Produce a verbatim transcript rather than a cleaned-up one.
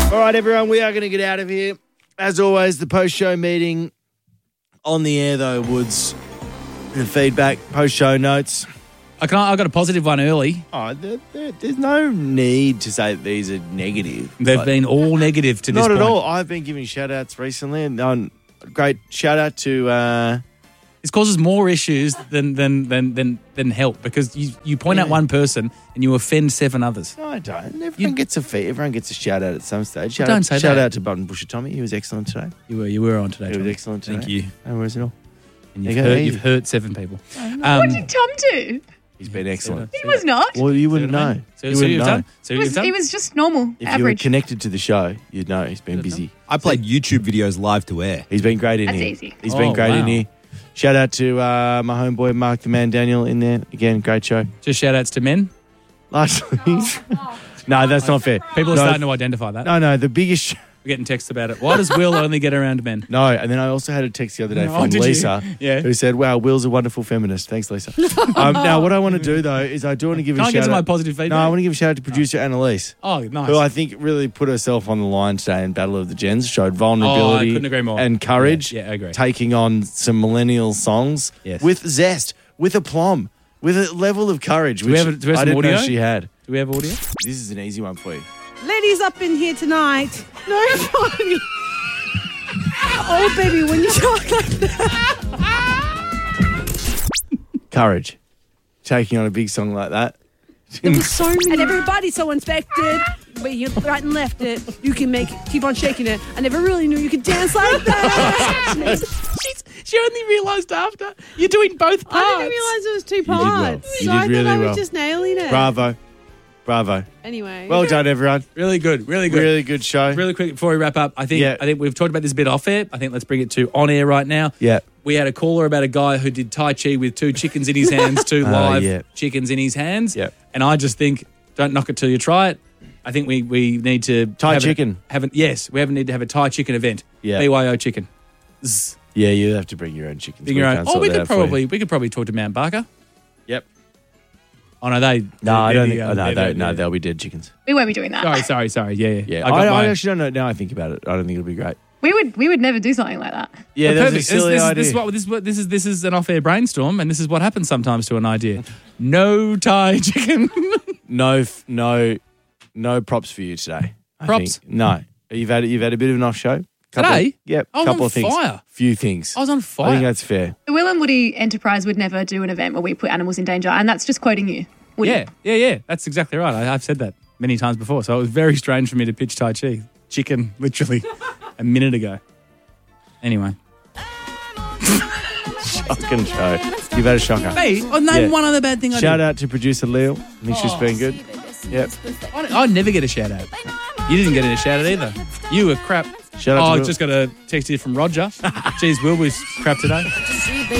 All right, everyone, we are going to get out of here. As always, the post-show meeting on the air, though, Woods. The feedback, post-show notes. I can. I got a positive one early. Oh, there, there, there's no need to say that these are negative. They've Like, been all negative to this not point. at all. I've been giving shout-outs recently, and um, great shout-out to... Uh, This causes more issues than than than than, than help because you, you point Yeah. out one person and you offend seven others. no, I don't. Everyone gets a fee. Everyone gets a shout-out at some stage. Shout don't out, say shout that. out to Button Busher Tommy. He was excellent today. You were you were on today. He was Tommy. excellent today. Thank you. No worries at all. And There you've, you go. hurt, Hey. you've hurt seven people. What Um, did Tom do? He's been excellent. He was not. Well, you wouldn't know. So, you so wouldn't you've know. done. So He you've was, done. he was just normal, If you were average. connected to the show, you'd know he's been busy. I played YouTube videos live to air. He's been great in That's here. easy. He's Oh, been great in wow. here. Shout out to uh, my homeboy Mark the Man Daniel in there. Again, great show. Just shout outs to men. Lastly, no, that's not fair. People are no, starting to identify that. No, no, the biggest. Sh- We're getting texts about it. Why does Will only get around men? no, and then I also had a text the other day Oh, from did you? Lisa, Yeah. who said, "Wow, Will's a wonderful feminist." Thanks, Lisa. um, now, what I want to do though is I do want to give Can a I shout get to out. my positive feedback? No, I want to give a shout out to producer Annalise, Oh, nice. who I think really put herself on the line today in Battle of the Gens. Showed vulnerability Oh, couldn't agree more. and courage. Yeah, yeah, I agree. Taking on some millennial songs Yes. with zest, with aplomb, with a level of courage, we which have- do we have I some didn't know audio? she had. Do we have audio? This is an easy one for you. Ladies up in here tonight. Nobody. Oh, baby, when you talk like that. Courage. Taking on a big song like that. There was so many. And everybody's so inspected. But you right and left it. You can make it, keep on shaking it. I never really knew you could dance like that. She's, she only realised after. You're doing both parts. I didn't realise it was two well. parts. You So did I really thought I was well. just nailing it. Bravo. Bravo. Anyway. Well done, everyone. Really good. Really good. Really good show. Really quick before we wrap up, I think Yeah. I think we've talked about this a bit off air. I think let's bring it to on air right now. Yeah. We had a caller about a guy who did Tai Chi with two chickens in his hands, two Oh, live yeah. chickens in his hands. Yeah. And I just think, don't knock it till you try it. I think we, we need to Thai have chicken. A, have an, yes, we have a need to have a Thai chicken event. Yeah. B Y O chicken. Zzz. Yeah, you have to bring your own chickens. Bring your We own. can't Oh, sort we that could out for you. probably we could probably talk to Mount Barker. Yep. Oh no, they. No, I they're don't the, think. uh, Oh, no, they're- they, they're- no, they'll be dead chickens. We won't be doing that. Sorry, sorry, sorry. Yeah, yeah. Yeah, I got I, my, I actually don't know. Now I think about it, I don't think it'll be great. We would we would never do something like that. Yeah, But that's a perfect. silly this, this, idea. This is, what, this, is what, this is this is an off-air brainstorm, and this is what happens sometimes to an idea. No Thai chicken. No, f- no, no props for you today. I Props? think. No, you've had you've had a bit of an off show couple, Today? Yep, I was couple on of things. fire. Few things. I was on I fire. think that's fair. The Will and Woody Enterprise would never do an event where we put animals in danger, and that's just quoting you. Woody. Yeah, yeah, yeah. That's exactly right. I, I've said that many times before, so it was very strange for me to pitch Tai Chi. Chicken, literally, a minute ago. Anyway. Shocking show. You've had a shocker. Hey, I'll name Yeah. one other bad thing I Shout did. out to producer Leo. I think she's been good. Yep. I, I never get a shout out. You didn't get a shout out either. You were crap. Shout out oh, to I Will. just got a text here from Roger. Geez, Will was crap today.